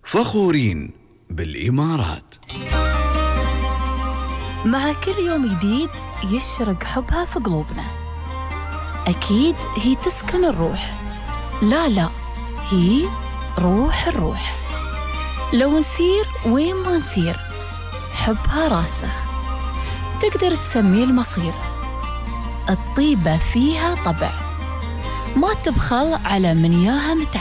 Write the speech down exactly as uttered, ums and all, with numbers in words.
فخورين بالإمارات. مع كل يوم جديد يشرق حبها في قلوبنا. أكيد هي تسكن الروح، لا لا هي روح الروح. لو نسير وين ما نسير حبها راسخ، تقدر تسميه المصير. الطيبة فيها طبع، ما تبخل على من ياها متعب.